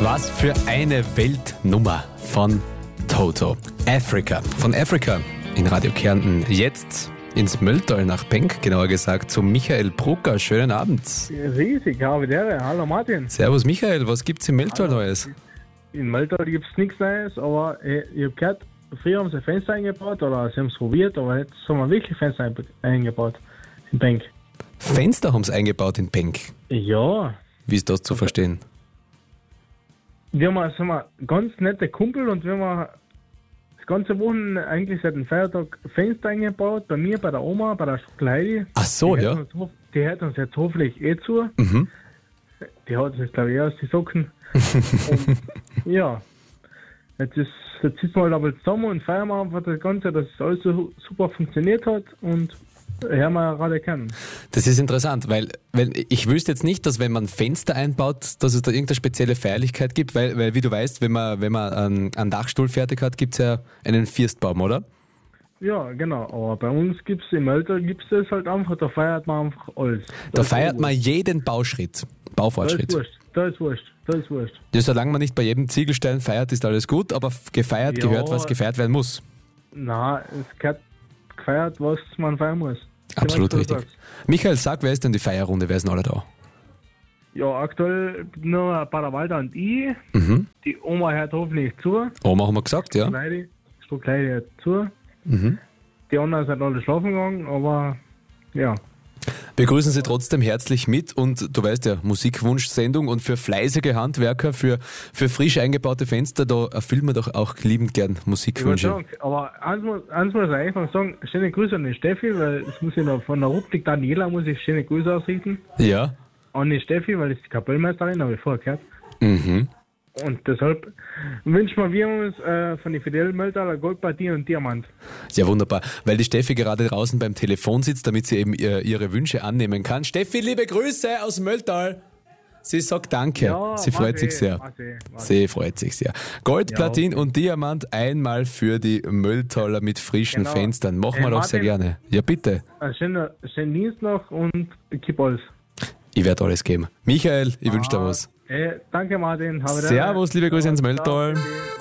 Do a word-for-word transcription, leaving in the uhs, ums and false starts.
Was für eine Weltnummer von Toto. Africa. Von Africa in Radio Kärnten. Jetzt ins Mölltal nach Penk, genauer gesagt, zu Michael Brucker. Schönen Abend. Riesig, habe der. Hallo Martin. Servus Michael, was gibt's im Mölltal Hallo. Neues? In Mölltal gibt es nichts Neues, aber äh, ich habe gehört, früher haben sie Fenster eingebaut oder sie haben es probiert, aber jetzt haben wir wirklich Fenster ein- eingebaut in Penk. Fenster haben sie eingebaut in Penk. Ja, Wie ist das zu verstehen? wir haben, sind wir ganz nette Kumpel und wir haben das ganze Wochen eigentlich seit dem Feiertag Fenster eingebaut, bei mir, bei der Oma, bei der Schokleidi. Ach so, die ja. hört uns hof- Die hört uns jetzt hoffentlich eh zu. Mhm. Die hat uns, glaube ich, eh aus die Socken. Und, ja, jetzt, ist, jetzt sitzen wir halt aber zusammen und feiern wir einfach das Ganze, dass es alles so super funktioniert hat und hören wir gerade kennen. Das ist interessant, weil, weil ich wüsste jetzt nicht, dass wenn man Fenster einbaut, dass es da irgendeine spezielle Feierlichkeit gibt, weil, weil wie du weißt, wenn man, wenn man einen, einen Dachstuhl fertig hat, gibt es ja einen Firstbaum, oder? Ja, genau, aber bei uns gibt es im Alter gibt es halt einfach, da feiert man einfach alles. Da ist feiert eh man wurscht. jeden Bauschritt, Da ist Baufortschritt. wurscht, da ist wurscht, da ist wurscht. Ja, solange man nicht bei jedem Ziegelstein feiert, ist alles gut, aber gefeiert Ja. gehört, was gefeiert werden muss. Na, es gehört gefeiert, was man feiern muss. Absolut Genau so richtig. sagt's. Michael, sag, wer ist denn die Feierrunde? Wer ist denn alle da? Ja, aktuell nur Paderwalder und ich. Mhm. Die Oma hört hoffentlich zu. Oma haben wir gesagt, ja. Schneide, Struckleide hört zu. Mhm. Die anderen sind alle schlafen gegangen, aber ja. Wir grüßen Sie trotzdem herzlich mit und du weißt ja, Musikwunschsendung und für fleißige Handwerker, für, für frisch eingebaute Fenster, da erfüllen wir doch auch liebend gern Ich würde Musikwünsche. sagen, aber eins muss, eins muss ich einfach sagen, schöne Grüße an die Steffi, weil es muss ich noch von der Rubrik Daniela muss ich schöne Grüße ausrichten. Ja. An die Steffi, weil das ist die Kapellmeisterin, habe ich vorher gehört. Mhm. Und deshalb wünschen wir uns äh, von den Fidel Mölltaler Goldpartie und Diamant. Ja, wunderbar, weil die Steffi gerade draußen beim Telefon sitzt, damit sie eben ihr, ihre Wünsche annehmen kann. Steffi, liebe Grüße aus Mölltal. Sie sagt Danke. Ja, sie freut mach sich ich, sehr. mach ich, mach ich. Sie freut sich sehr. Gold, Ja. Platin und Diamant einmal für die Mölltaler mit frischen Genau. Fenstern. Machen wir Äh, doch sehr Martin. gerne. Ja, bitte. Einen schönen, schönen Dienst noch und gib alles. Ich werde alles geben. Michael, ich wünsche dir was. Äh, danke Martin. Habe Servus, liebe Grüße ins Mölltal. Ciao.